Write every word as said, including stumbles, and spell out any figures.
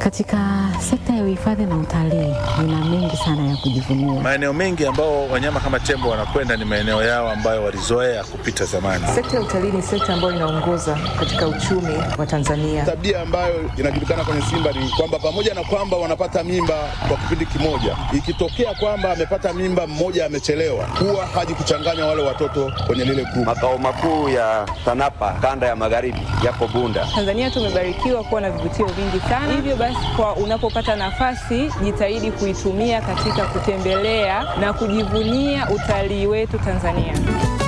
Katika sekta ya uhifadhi na utalii nina mengi sana ya kujivunia. Maeneo mengi ambao wanyama kama tembo wanakwenda ni maeneo yao ambayo walizoea kupita zamani. Sekta ya utalii ni sekta ambayo inaongoza katika uchumi wa Tanzania. Tabia ambayo inajulikana kwenye simba ni kwamba pamoja na kwamba wanapata mimba kwa kipindi kimoja, ikitokea kwamba amepata mimba mmoja amechelewa, huwa haji kuchanganya wale watoto kwenye lile kundi. Makao makuu ya TANAPA kanda ya magharibi yapo Bunda. Tanzania tumebarikiwa kuwa na vivutio vingi sana. Hivyo basi, kwa unapopata nafasi, jitahidi kuitumia katika kutembelea na kujivunia utalii wetu Tanzania.